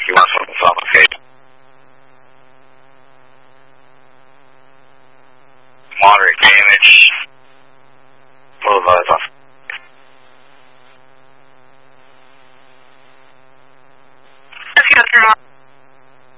You want something complicated? Moderate damage. Full advise on